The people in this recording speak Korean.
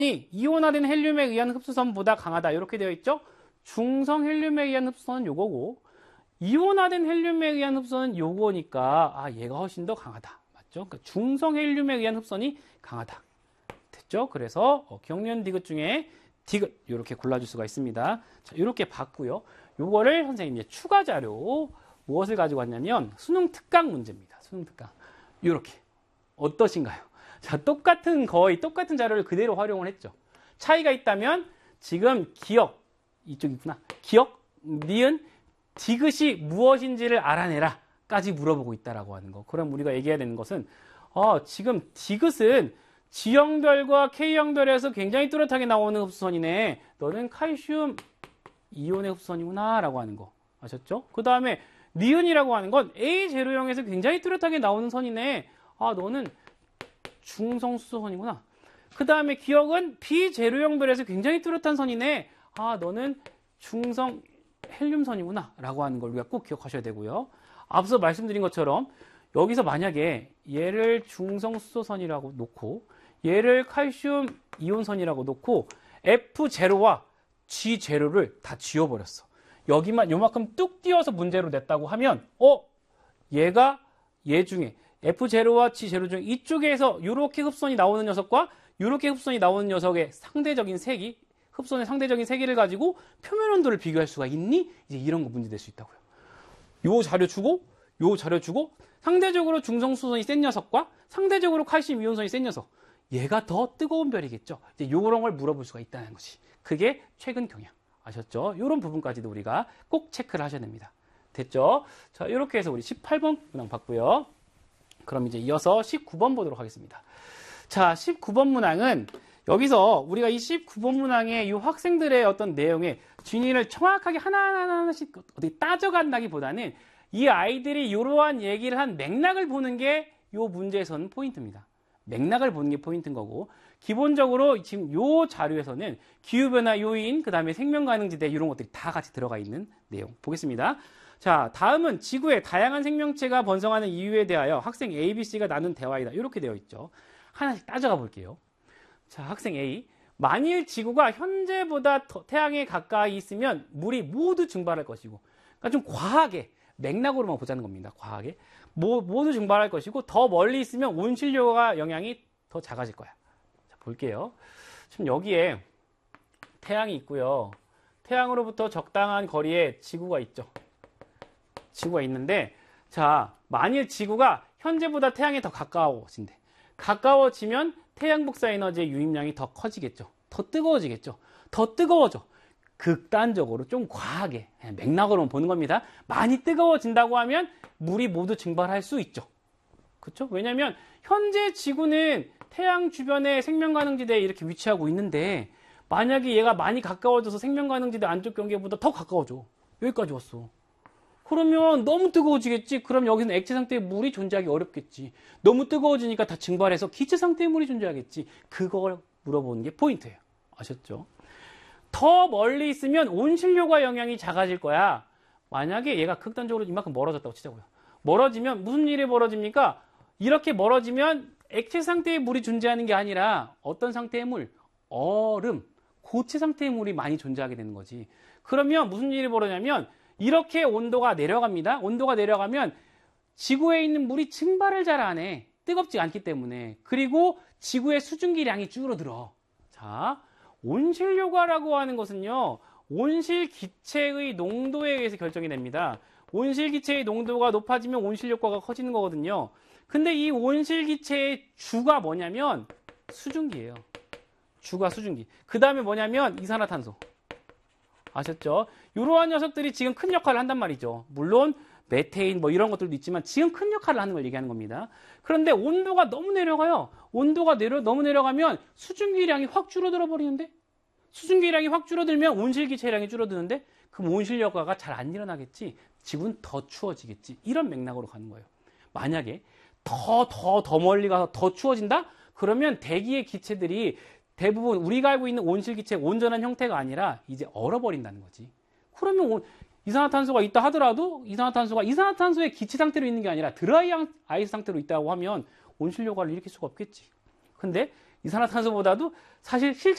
이온화된 헬륨에 의한 흡수선보다 강하다. 이렇게 되어 있죠. 중성 헬륨에 의한 흡수선은 요거고, 이온화된 헬륨에 의한 흡수선은 요거니까 얘가 훨씬 더 강하다. 맞죠? 그러니까 중성 헬륨에 의한 흡수선이 강하다. 됐죠? 그래서 기억니은 디귿 중에 디귿 이렇게 골라줄 수가 있습니다. 자, 이렇게 봤고요. 요거를 선생님이 추가 자료 무엇을 가지고 왔냐면 수능 특강 문제입니다. 수능 특강. 이렇게 어떠신가요? 자, 거의 똑같은 자료를 그대로 활용을 했죠. 차이가 있다면 지금 기억, 이쪽이구나. 기억, 니은, 디귿이 무엇인지를 알아내라 까지 물어보고 있다라고 하는 거. 그럼 우리가 얘기해야 되는 것은 지금 디귿은 G형별과 K형별에서 굉장히 뚜렷하게 나오는 흡수선이네. 너는 칼슘 이온의 흡수선이구나 라고 하는 거. 아셨죠? 그 다음에 니은이라고 하는 건 A 제로형에서 굉장히 뚜렷하게 나오는 선이네. 너는 중성 수소선이구나. 그 다음에 기억은 B 제로형별에서 굉장히 뚜렷한 선이네. 너는 중성 헬륨선이구나 라고 하는 걸 우리가 꼭 기억하셔야 되고요. 앞서 말씀드린 것처럼 여기서 만약에 얘를 중성 수소선이라고 놓고 얘를 칼슘 이온선이라고 놓고 F0와 G0를 다 지워버렸어. 여기만 요만큼 뚝 띄워서 문제로 냈다고 하면 얘가 얘 중에 F0와 G0 중에 이쪽에서 이렇게 흡선이 나오는 녀석과 이렇게 흡선이 나오는 녀석의 상대적인 세기, 흡선의 상대적인 세기를 가지고 표면 온도를 비교할 수가 있니? 이제 이런 거 문제 될 수 있다고요. 요 자료 주고 상대적으로 중성수선이 센 녀석과 상대적으로 칼슘 이온선이 센 녀석, 얘가 더 뜨거운 별이겠죠. 이제 요런 걸 물어볼 수가 있다는 것이, 그게 최근 경향. 아셨죠? 이런 부분까지도 우리가 꼭 체크를 하셔야 됩니다. 됐죠? 자, 이렇게 해서 우리 18번 문항 봤고요. 그럼 이제 이어서 19번 보도록 하겠습니다. 자, 19번 문항은 여기서 우리가 이 19번 문항의 이 학생들의 어떤 내용의 진위를 정확하게 하나하나씩 어떻게 따져간다기보다는 이 아이들이 이러한 얘기를 한 맥락을 보는 게 이 문제에서는 포인트입니다. 맥락을 보는 게 포인트인 거고, 기본적으로 지금 이 자료에서는 기후변화 요인, 그 다음에 생명가능지대 이런 것들이 다 같이 들어가 있는 내용 보겠습니다. 자, 다음은 지구의 다양한 생명체가 번성하는 이유에 대하여 학생 A, B, C가 나눈 대화이다. 이렇게 되어 있죠. 하나씩 따져가 볼게요. 자, 학생 A. 만일 지구가 현재보다 태양에 가까이 있으면 물이 모두 증발할 것이고, 그러니까 좀 과하게 맥락으로만 보자는 겁니다. 과하게 모두 증발할 것이고, 더 멀리 있으면 온실효과 영향이 더 작아질 거야. 자, 볼게요. 지금 여기에 태양이 있고요. 태양으로부터 적당한 거리에 지구가 있죠. 지구가 있는데, 자, 만일 지구가 현재보다 태양에 더 가까워진대. 가까워지면 태양 복사 에너지의 유입량이 더 커지겠죠. 더 뜨거워지겠죠. 더 뜨거워져. 극단적으로 좀 과하게 맥락으로 보는 겁니다. 많이 뜨거워진다고 하면 물이 모두 증발할 수 있죠. 그렇죠? 왜냐하면 현재 지구는 태양 주변에 생명가능지대에 이렇게 위치하고 있는데, 만약에 얘가 많이 가까워져서 생명가능지대 안쪽 경계보다 더 가까워져. 여기까지 왔어. 그러면 너무 뜨거워지겠지. 그럼 여기서는 액체 상태의 물이 존재하기 어렵겠지. 너무 뜨거워지니까 다 증발해서 기체 상태의 물이 존재하겠지. 그걸 물어보는 게 포인트예요. 아셨죠? 더 멀리 있으면 온실효과 영향이 작아질 거야. 만약에 얘가 극단적으로 이만큼 멀어졌다고 치자고요. 멀어지면 무슨 일이 벌어집니까? 이렇게 멀어지면 액체 상태의 물이 존재하는 게 아니라 어떤 상태의 물? 얼음, 고체 상태의 물이 많이 존재하게 되는 거지. 그러면 무슨 일이 벌어지냐면 이렇게 온도가 내려갑니다. 온도가 내려가면 지구에 있는 물이 증발을 잘 안 해. 뜨겁지 않기 때문에. 그리고 지구의 수증기량이 줄어들어. 자, 온실효과라고 하는 것은요, 온실 기체의 농도에 의해서 결정이 됩니다. 온실 기체의 농도가 높아지면 온실효과가 커지는 거거든요. 근데 이 온실 기체의 주가 뭐냐면 수증기예요. 주가 수증기. 그 다음에 뭐냐면 이산화탄소. 아셨죠? 이러한 녀석들이 지금 큰 역할을 한단 말이죠. 물론 메테인 뭐 이런 것들도 있지만 지금 큰 역할을 하는 걸 얘기하는 겁니다. 그런데 온도가 너무 내려가요. 온도가 너무 내려가면 수증기량이 확 줄어들어 버리는데, 수증기량이 확 줄어들면 온실기체량이 줄어드는데, 그럼 온실효과가 잘 안 일어나겠지. 지구는 더 추워지겠지. 이런 맥락으로 가는 거예요. 만약에 더 멀리 가서 더 추워진다? 그러면 대기의 기체들이 대부분 우리가 알고 있는 온실기체의 온전한 형태가 아니라 이제 얼어버린다는 거지. 그러면 이산화탄소가 있다 하더라도 이산화탄소의 기체 상태로 있는 게 아니라 드라이 아이스 상태로 있다고 하면 온실효과를 일으킬 수가 없겠지. 근데 이산화탄소보다도 사실 실제